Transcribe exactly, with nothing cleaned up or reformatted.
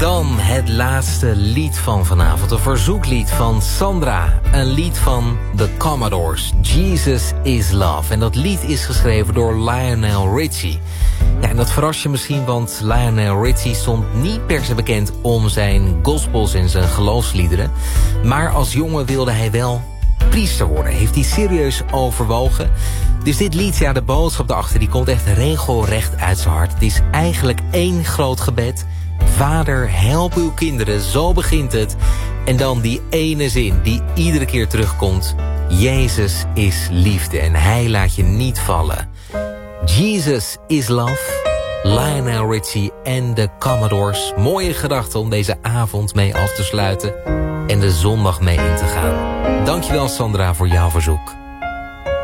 Dan het laatste lied van vanavond. Een verzoeklied van Sandra. Een lied van The Commodores. Jesus is Love. En dat lied is geschreven door Lionel Richie. Ja, en dat verrast je misschien, want Lionel Richie stond niet per se bekend om zijn gospels en zijn geloofsliederen. Maar als jongen wilde hij wel priester worden. Heeft hij serieus overwogen. Dus dit lied, ja, de boodschap daarachter, die komt echt regelrecht uit zijn hart. Het is eigenlijk één groot gebed. Vader, help uw kinderen, zo begint het. En dan die ene zin die iedere keer terugkomt. Jezus is liefde en hij laat je niet vallen. Jesus is Love. Lionel Richie en de Commodores. Mooie gedachten om deze avond mee af te sluiten. En de zondag mee in te gaan. Dankjewel Sandra voor jouw verzoek.